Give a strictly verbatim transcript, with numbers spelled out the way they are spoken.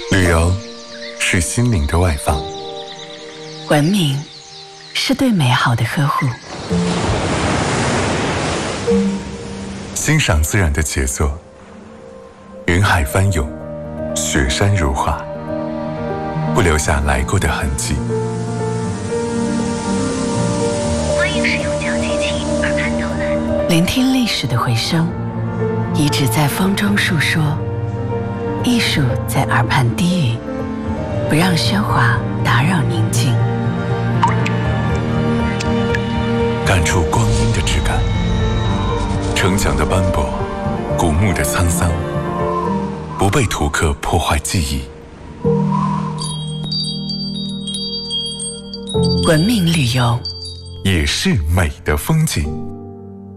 旅游是心灵的外放， 文明是对美好的呵护， 欣赏自然的杰作，云海翻涌，雪山如画，不留下来过的痕迹。 欢迎使用脚机器耳畔导览， 聆听历史的回声，遗址在风中述说，艺术在耳畔低语，不让喧哗打扰宁静， 感触光阴的质感，城墙的斑驳，古墓的沧桑，不被图刻破坏记忆。 文明旅游也是美的风景。